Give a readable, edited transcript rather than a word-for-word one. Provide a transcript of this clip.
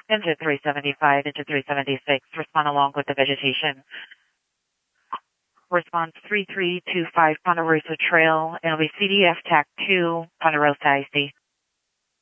Engine 375, engine 376, respond along with the vegetation. Response 3325 Ponderosa Trail, it'll be CDF TAC 2, Ponderosa IC.